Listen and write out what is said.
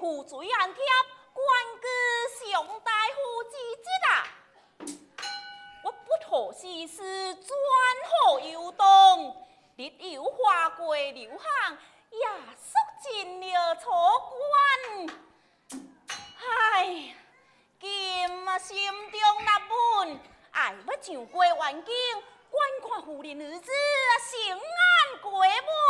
负罪案贴，官居上大夫之职啊！我不可事事专好游动，日有花过流行，也肃进了楚官。唉，今啊心中纳闷，爱要上过环境，观看夫人儿子，平安过门。